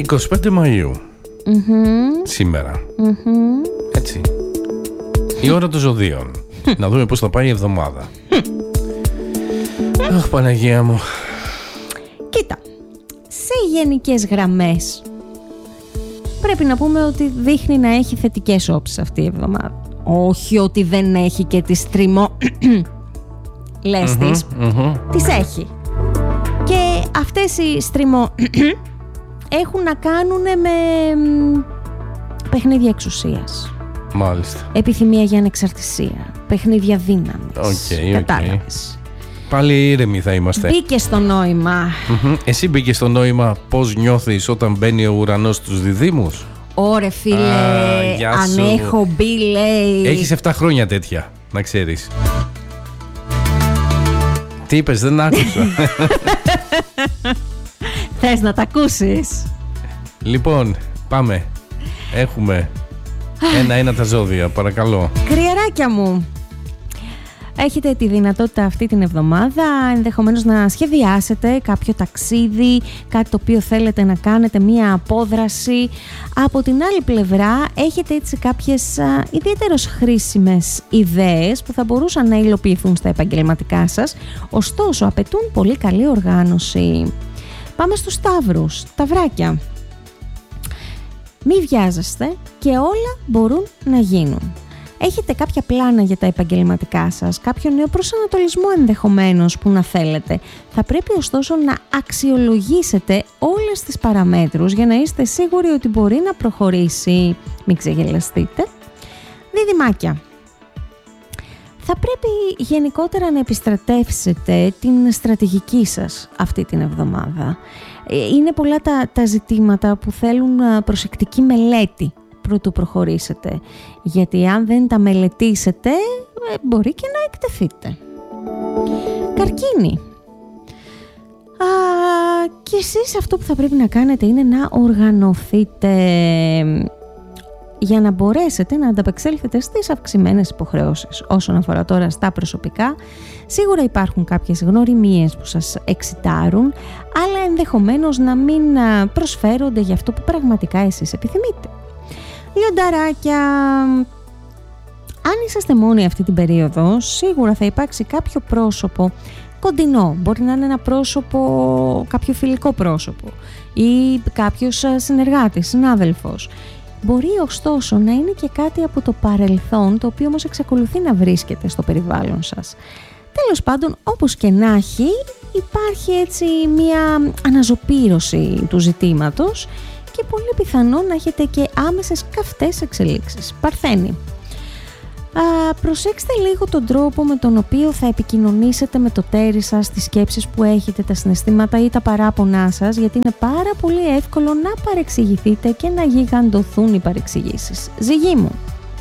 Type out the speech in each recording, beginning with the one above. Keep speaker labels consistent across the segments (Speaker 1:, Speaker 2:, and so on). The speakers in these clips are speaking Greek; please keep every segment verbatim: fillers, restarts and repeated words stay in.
Speaker 1: είκοσι πέντε Μαΐου
Speaker 2: mm-hmm.
Speaker 1: σήμερα.
Speaker 2: Mm-hmm.
Speaker 1: Έτσι. Η ώρα των ζωδίων. Να δούμε πώς θα πάει η εβδομάδα. Αχ, Παναγία μου.
Speaker 2: Κοίτα, σε γενικές γραμμές πρέπει να πούμε ότι δείχνει να έχει θετικές όψεις αυτή η εβδομάδα. Όχι ότι δεν έχει και τις τριμώ λες
Speaker 1: mm-hmm,
Speaker 2: της
Speaker 1: mm-hmm.
Speaker 2: Τις έχει. Και αυτές οι στριμώ έχουν να κάνουν με παιχνίδια εξουσίας.
Speaker 1: Μάλιστα.
Speaker 2: Επιθυμία για ανεξαρτησία, παιχνίδια δύναμης.
Speaker 1: Okay,
Speaker 2: Κατάλαβες.
Speaker 1: Okay. Πάλι ήρεμοι θα είμαστε.
Speaker 2: Μπήκε στο νόημα.
Speaker 1: Mm-hmm. Εσύ μπήκε στο νόημα πώς νιώθεις όταν μπαίνει ο ουρανός στους διδύμους.
Speaker 2: Ωρε φίλε,
Speaker 1: Α,
Speaker 2: αν
Speaker 1: σου.
Speaker 2: έχω μπει λέει.
Speaker 1: Έχεις επτά χρόνια τέτοια, να ξέρεις. Τι είπες, δεν άκουσα.
Speaker 2: Θες να τα ακούσεις?
Speaker 1: Λοιπόν, πάμε. Έχουμε ένα-ένα τα ζώδια, παρακαλώ.
Speaker 2: Κρυαράκια μου, έχετε τη δυνατότητα αυτή την εβδομάδα ενδεχομένως να σχεδιάσετε κάποιο ταξίδι, κάτι το οποίο θέλετε να κάνετε, μία απόδραση. Από την άλλη πλευρά έχετε έτσι κάποιες α, ιδιαίτερως χρήσιμες ιδέες που θα μπορούσαν να υλοποιηθούν στα επαγγελματικά σας, ωστόσο απαιτούν πολύ καλή οργάνωση. Πάμε στους Σταύρους, Ταυράκια. Μη βιάζεστε και όλα μπορούν να γίνουν. Έχετε κάποια πλάνα για τα επαγγελματικά σας, κάποιο νέο προσανατολισμό ενδεχομένως που να θέλετε. Θα πρέπει ωστόσο να αξιολογήσετε όλες τις παραμέτρους για να είστε σίγουροι ότι μπορεί να προχωρήσει. Μην ξεγελαστείτε. Διδυμάκια. Θα πρέπει γενικότερα να επιστρατεύσετε την στρατηγική σας αυτή την εβδομάδα. Είναι πολλά τα, τα ζητήματα που θέλουν προσεκτική μελέτη προτού προχωρήσετε, γιατί αν δεν τα μελετήσετε μπορεί και να εκτεθείτε. Καρκίνη. Α, και εσείς αυτό που θα πρέπει να κάνετε είναι να οργανωθείτε για να μπορέσετε να ανταπεξέλθετε στις αυξημένες υποχρεώσεις. Όσον αφορά τώρα στα προσωπικά, σίγουρα υπάρχουν κάποιες γνωριμίες που σας εξιτάρουν, αλλά ενδεχομένως να μην προσφέρονται για αυτό που πραγματικά εσείς επιθυμείτε. Λιονταράκια, αν είσαστε μόνοι αυτή την περίοδο, σίγουρα θα υπάρξει κάποιο πρόσωπο κοντινό. Μπορεί να είναι ένα πρόσωπο, κάποιο φιλικό πρόσωπο ή κάποιος συνεργάτης, συνάδελφος. Μπορεί ωστόσο να είναι και κάτι από το παρελθόν, το οποίο όμως εξακολουθεί να βρίσκεται στο περιβάλλον σας. Τέλος πάντων, όπως και να έχει, υπάρχει έτσι μια αναζωπήρωση του ζητήματος και πολύ πιθανό να έχετε και άμεσες καυτές εξελίξεις. Παρθένη. Α, προσέξτε λίγο τον τρόπο με τον οποίο θα επικοινωνήσετε με το τέρι σας, τις σκέψεις που έχετε, τα συναισθήματα ή τα παράπονά σας, γιατί είναι πάρα πολύ εύκολο να παρεξηγηθείτε και να γιγαντωθούν οι παρεξηγήσεις. Ζυγή μου.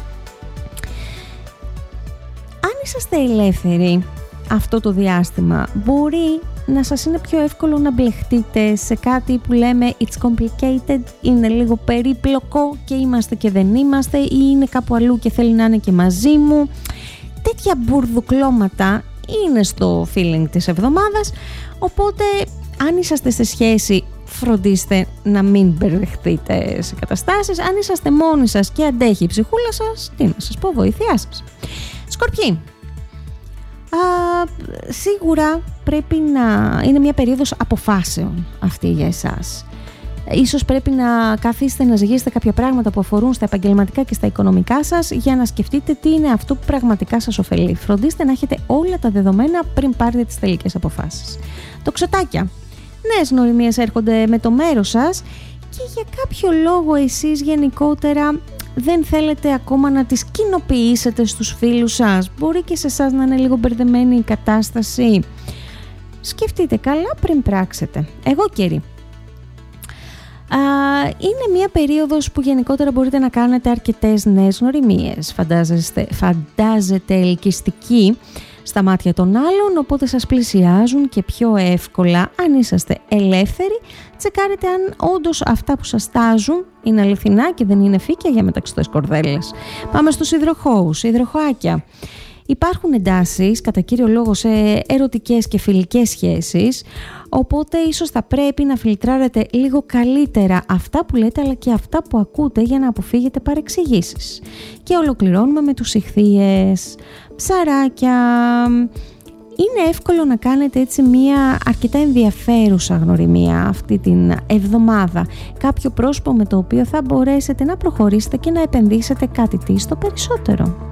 Speaker 2: Αν είσαστε ελεύθεροι αυτό το διάστημα, μπορεί να σας είναι πιο εύκολο να μπλεχτείτε σε κάτι που λέμε it's complicated, είναι λίγο περίπλοκο και είμαστε και δεν είμαστε, ή είναι κάπου αλλού και θέλει να είναι και μαζί μου. Τέτοια μπουρδουκλώματα είναι στο feeling της εβδομάδας, οπότε αν είσαστε σε σχέση, φροντίστε να μην μπερδευτείτε σε καταστάσεις. Αν είσαστε μόνοι σας και αντέχει η ψυχούλα σας, τι να σας πω, βοήθειά σας. Σκορπιοί. Α, σίγουρα πρέπει να είναι μια περίοδος αποφάσεων αυτή για εσάς. Ίσως πρέπει να καθίσετε να ζυγίσετε κάποια πράγματα που αφορούν στα επαγγελματικά και στα οικονομικά σας για να σκεφτείτε τι είναι αυτό που πραγματικά σας ωφελεί. Φροντίστε να έχετε όλα τα δεδομένα πριν πάρετε τις τελικές αποφάσεις. Τοξοτάκια. Νέες γνωριμίες έρχονται με το μέρος σας και για κάποιο λόγο εσείς γενικότερα δεν θέλετε ακόμα να τις κοινοποιήσετε στους φίλους σας. Μπορεί και σε εσάς να είναι λίγο μπερδεμένη η κατάσταση. Σκεφτείτε καλά πριν πράξετε. Εγώ καιρή. Α, είναι μια περίοδος που γενικότερα μπορείτε να κάνετε αρκετές νέες γνωριμίες. Φαντάζεστε, φαντάζετε ελκυστική στα μάτια των άλλων, οπότε σας πλησιάζουν και πιο εύκολα. Αν είσαστε ελεύθεροι, τσεκάρετε αν όντως αυτά που σας τάζουν είναι αληθινά και δεν είναι φύκια για μεταξωτές κορδέλες. Πάμε στους υδροχόους, υδροχοάκια. Υπάρχουν εντάσεις, κατά κύριο λόγο, σε ερωτικές και φιλικές σχέσεις, οπότε ίσως θα πρέπει να φιλτράρετε λίγο καλύτερα αυτά που λέτε αλλά και αυτά που ακούτε για να αποφύγετε παρεξηγήσεις. Και ολοκληρώνουμε με τους Ιχθύες. Ψαράκια, είναι εύκολο να κάνετε έτσι μία αρκετά ενδιαφέρουσα γνωριμία αυτή την εβδομάδα. Κάποιο πρόσωπο με το οποίο θα μπορέσετε να προχωρήσετε και να επενδύσετε κάτι τι στο περισσότερο.